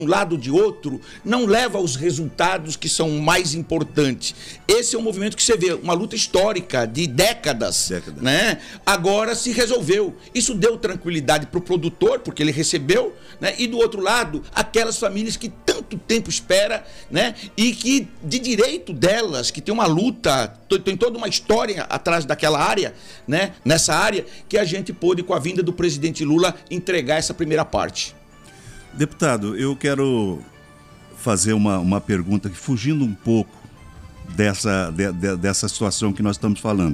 um lado de outro, não leva aos resultados que são mais importantes. Esse é um movimento que você vê, uma luta histórica de décadas. Né? Agora se resolveu. Isso deu tranquilidade para o produtor, porque ele recebeu, né? E do outro lado, aquelas famílias que tanto tempo espera, né? E que de direito delas, que tem uma luta, tem toda uma história atrás daquela área, né? Nessa área, que a gente pôde, com a vinda do presidente Lula, entregar essa primeira parte. Deputado, eu quero fazer uma pergunta que, fugindo um pouco dessa situação que nós estamos falando.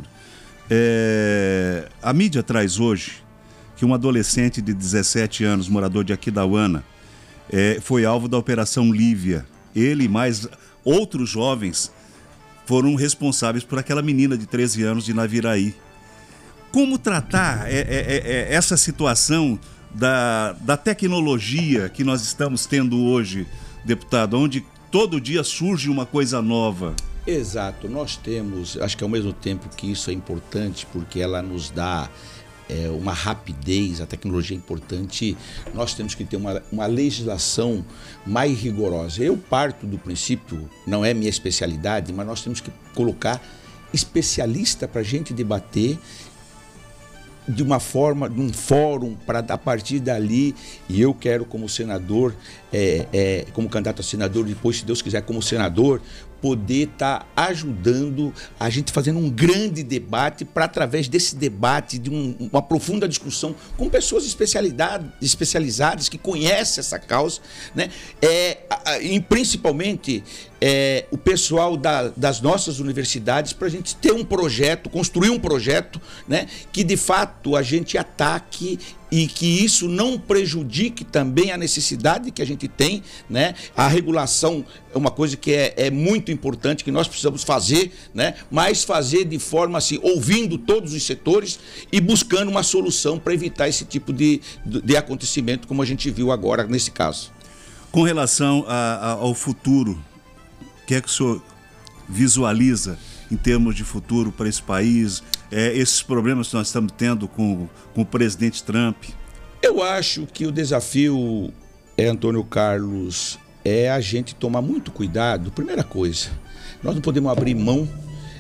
A mídia traz hoje que um adolescente de 17 anos, morador de Aquidauana, foi alvo da Operação Lívia. Ele e mais outros jovens foram responsáveis por aquela menina de 13 anos de Naviraí. Como tratar essa situação da tecnologia que nós estamos tendo hoje, deputado, onde todo dia surge uma coisa nova? Exato, nós temos, acho que ao mesmo tempo que isso é importante, porque ela nos dá uma rapidez, a tecnologia é importante, nós temos que ter uma legislação mais rigorosa. Eu parto do princípio, não é minha especialidade, mas nós temos que colocar especialista para a gente debater de uma forma, de um fórum, para a partir dali, e eu quero como senador, como candidato a senador, depois, se Deus quiser, como senador, poder estar ajudando a gente fazendo um grande debate, para através desse debate, de uma profunda discussão com pessoas especializadas que conhecem essa causa, né? E principalmente o pessoal das nossas universidades, para a gente ter um projeto, construir um projeto, né? Que de fato a gente ataque e que isso não prejudique também a necessidade que a gente tem, né? A regulação é uma coisa que é muito importante, que nós precisamos fazer, né? Mas fazer de forma assim, ouvindo todos os setores e buscando uma solução para evitar esse tipo de acontecimento, como a gente viu agora nesse caso. Com relação ao futuro, o que é que o senhor visualiza em termos de futuro para esse país, esses problemas que nós estamos tendo com o presidente Trump? Eu acho que o desafio, Antônio Carlos, é a gente tomar muito cuidado. Primeira coisa, nós não podemos abrir mão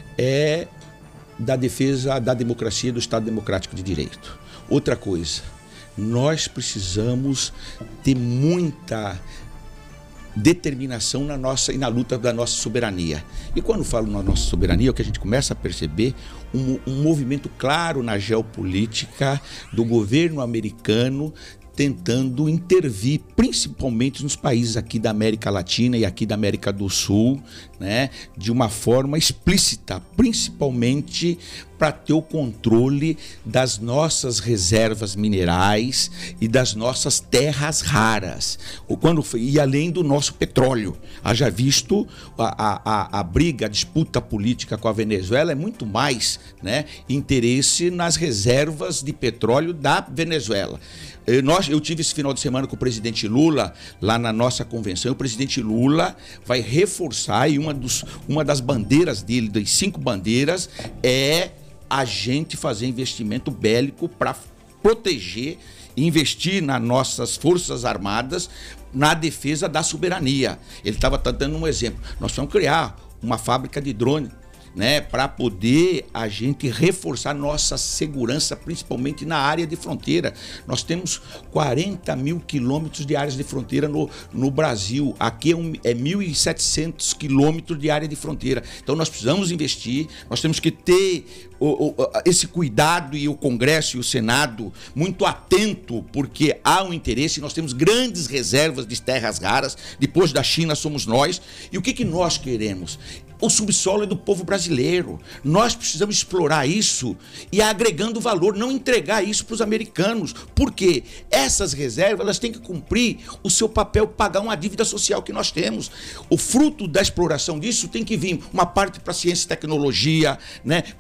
da defesa da democracia, do Estado Democrático de Direito. Outra coisa, nós precisamos ter muita determinação na luta da nossa soberania. E quando falo na nossa soberania, é o que a gente começa a perceber um movimento claro na geopolítica do governo americano tentando intervir, principalmente nos países aqui da América Latina e aqui da América do Sul, né, de uma forma explícita, principalmente para ter o controle das nossas reservas minerais e das nossas terras raras, e além do nosso petróleo. Haja visto a briga, a disputa política com a Venezuela é muito mais, né, interesse nas reservas de petróleo da Venezuela. Eu tive esse final de semana com o presidente Lula, lá na nossa convenção. O presidente Lula vai reforçar, e uma das bandeiras dele, das 5 bandeiras, é a gente fazer investimento bélico para proteger e investir nas nossas forças armadas na defesa da soberania. Ele estava dando um exemplo. Nós vamos criar uma fábrica de drone, né, para poder a gente reforçar nossa segurança, principalmente na área de fronteira. Nós temos 40 mil quilômetros de áreas de fronteira no Brasil. Aqui é 1.700 quilômetros de área de fronteira. Então nós precisamos investir, nós temos que ter esse cuidado, e o Congresso e o Senado muito atento, porque há um interesse. Nós temos grandes reservas de terras raras, depois da China somos nós. E o que nós queremos? O subsolo é do povo brasileiro. Nós precisamos explorar isso e agregando valor, não entregar isso para os americanos, porque essas reservas elas têm que cumprir o seu papel, pagar uma dívida social que nós temos. O fruto da exploração disso tem que vir uma parte para ciência e tecnologia, né, para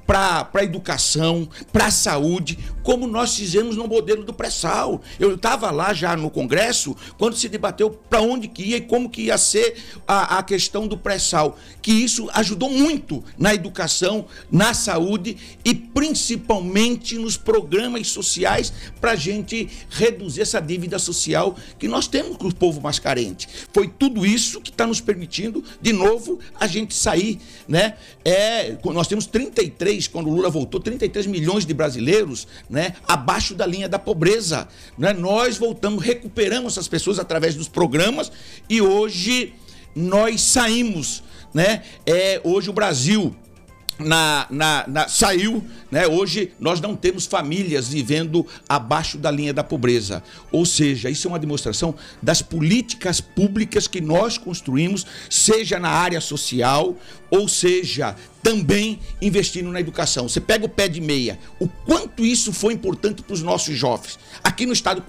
para a educação, para a saúde, como nós fizemos no modelo do pré-sal. Eu estava lá já no Congresso, quando se debateu para onde que ia e como que ia ser a questão do pré-sal, que isso ajudou muito na educação, na saúde e principalmente nos programas sociais para a gente reduzir essa dívida social que nós temos com o povo mais carente. Foi tudo isso que está nos permitindo, de novo, a gente sair, né? Nós temos 33, quando o Lula voltou, 33 milhões de brasileiros, né, abaixo da linha da pobreza, né? Nós voltamos, recuperamos essas pessoas através dos programas e hoje nós saímos, né? Hoje o Brasil saiu, né? Hoje nós não temos famílias vivendo abaixo da linha da pobreza. Ou seja, isso é uma demonstração das políticas públicas que nós construímos, seja na área social, ou seja, também investindo na educação. Você pega o pé de meia, o quanto isso foi importante para os nossos jovens. Aqui no estado,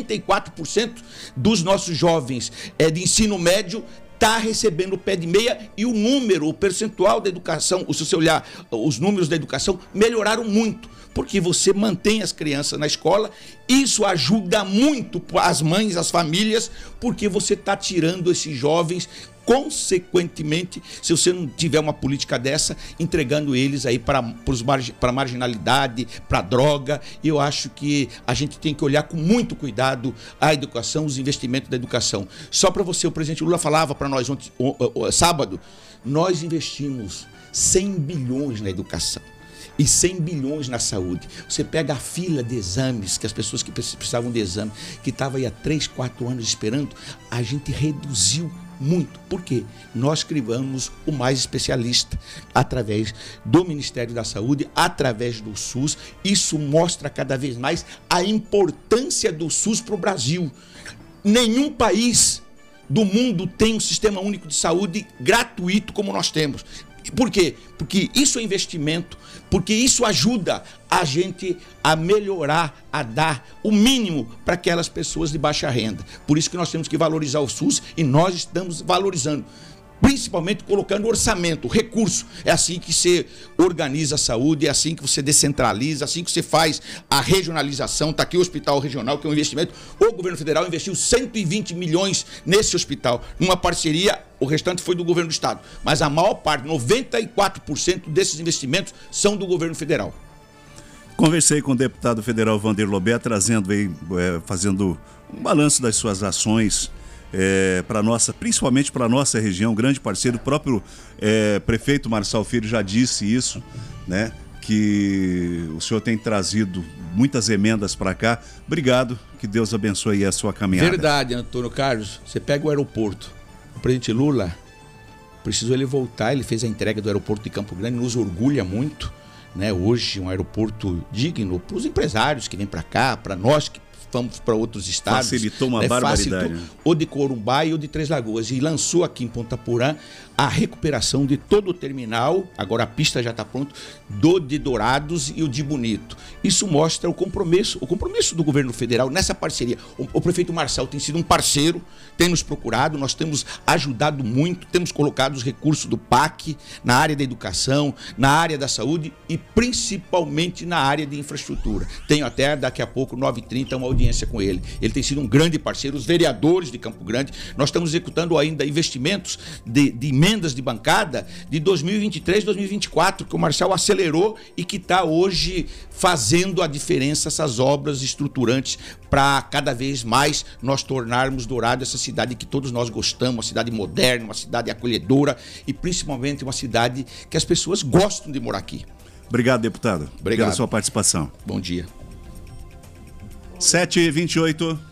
44% dos nossos jovens de ensino médio está recebendo o pé de meia e o número, o percentual da educação, se você olhar os números da educação, melhoraram muito, porque você mantém as crianças na escola, isso ajuda muito as mães, as famílias, porque você está tirando esses jovens, consequentemente, se você não tiver uma política dessa, entregando eles aí para a marginalidade, para a droga. E eu acho que a gente tem que olhar com muito cuidado a educação, os investimentos da educação. Só para você, o presidente Lula falava para nós sábado, nós investimos 100 bilhões na educação e 100 bilhões na saúde. Você pega a fila de exames, que as pessoas que precisavam de exame, que estavam aí há 3, 4 anos esperando, a gente reduziu muito. Por quê? Nós criamos o mais especialista através do Ministério da Saúde, através do SUS. Isso mostra cada vez mais a importância do SUS para o Brasil. Nenhum país do mundo tem um sistema único de saúde gratuito como nós temos. Por quê? Porque isso é investimento, porque isso ajuda a gente a melhorar, a dar o mínimo para aquelas pessoas de baixa renda. Por isso que nós temos que valorizar o SUS e nós estamos valorizando, principalmente colocando orçamento, recurso. É assim que você organiza a saúde, é assim que você descentraliza, assim que você faz a regionalização. Está aqui o Hospital Regional, que é um investimento. O governo federal investiu 120 milhões nesse hospital, numa parceria, o restante foi do governo do estado. Mas a maior parte, 94% desses investimentos são do governo federal. Conversei com o deputado federal Vandir Lobé, trazendo aí, fazendo um balanço das suas ações, principalmente para a nossa região, grande parceiro. O próprio prefeito Marçal Filho já disse isso, né? Que o senhor tem trazido muitas emendas para cá. Obrigado, que Deus abençoe a sua caminhada. Verdade, Antônio Carlos. Você pega o aeroporto. O presidente Lula, precisou ele voltar, ele fez a entrega do aeroporto de Campo Grande, nos orgulha muito, né? Hoje um aeroporto digno para os empresários que vêm para cá, para nós que vamos para outros estados. Facilitou uma barbaridade. Facilitou, ou de Corumbá e ou de Três Lagoas. E lançou aqui em Ponta Porã a recuperação de todo o terminal, agora a pista já está pronta, de Dourados e o de Bonito. Isso mostra o compromisso do governo federal nessa parceria. O prefeito Marçal tem sido um parceiro, tem nos procurado, nós temos ajudado muito, temos colocado os recursos do PAC na área da educação, na área da saúde e principalmente na área de infraestrutura. Tenho até daqui a pouco, 9h30, uma audiência com ele. Ele tem sido um grande parceiro, os vereadores de Campo Grande. Nós estamos executando ainda investimentos de emendas de bancada de 2023, 2024, que o Marçal acelerou e que está hoje fazendo a diferença, essas obras estruturantes, para cada vez mais nós tornarmos Dourado essa cidade que todos nós gostamos, uma cidade moderna, uma cidade acolhedora e principalmente uma cidade que as pessoas gostam de morar aqui. Obrigado, deputado. Obrigado pela sua participação. Bom dia. 7h28.